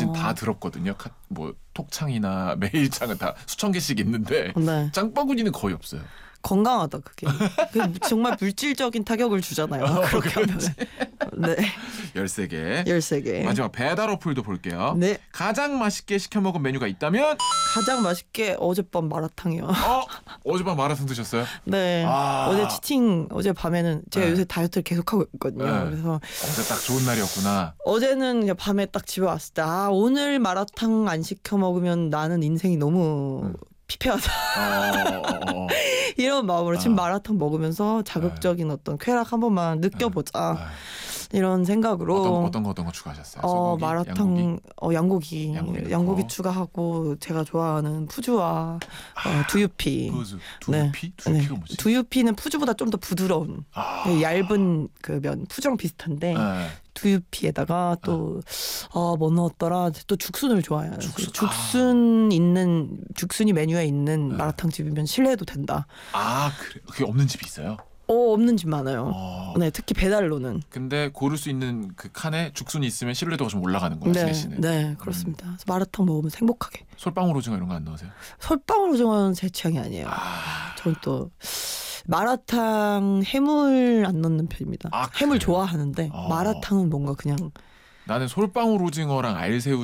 저는 다 들었거든요. 뭐 톡창이나 메일창은 다 수천 개씩 있는데 네. 짱바구니는 거의 없어요. 건강하다 그게. 정말 물질적인 타격을 주잖아요. 그렇게 하면. 네. 13개. 13개. 마지막 배달 어플도 볼게요. 네. 가장 맛있게 시켜 먹은 메뉴가 있다면 가장 맛있게 어젯밤 마라탕이요. 어젯밤 마라탕 드셨어요? 네. 어제 치팅 어제 밤에는 제가 네. 요새 다이어트를 계속하고 있거든요. 네. 그래서 어제 딱 좋은 날이었구나. 어제는 그냥 밤에 딱 집에 왔을 때 오늘 마라탕 안 시켜 먹으면 나는 인생이 너무 피폐하다. 이런 마음으로 지금 마라탕 먹으면서 자극적인 어떤 쾌락 한 번만 느껴보자. 이런 생각으로 어떤 거 추가하셨어요? 소고기? 마라탕 양고기 넣고. 추가하고 제가 좋아하는 푸주와 두유피. 두유피? 두유피가 뭐지? 두유피는 푸주보다 좀 더 부드러운 얇은 그 면 푸주랑 비슷한데 두유피에다가 또 뭐 넣었더라. 또 죽순을 좋아해요. 죽순이 메뉴에 있는 마라탕 집이면 신뢰해도 된다. 그래. 그게 없는 집이 있어요? 없는 집 많아요. 네, 특히 배달로는. 근데 고를 수 있는 그 칸에 죽순이 있으면 신뢰도가 좀 올라가는 거예요. 네, 씨는. 네, 그렇습니다. 그래서 마라탕 먹으면 행복하게. 솔방울 오징어 이런 거 안 넣으세요? 솔방울 오징어는 제 취향이 아니에요. 저는 또 마라탕 해물 안 넣는 편입니다. 해물 그래요? 좋아하는데 마라탕은 뭔가 그냥 나는 솔방울 오징어랑 알새우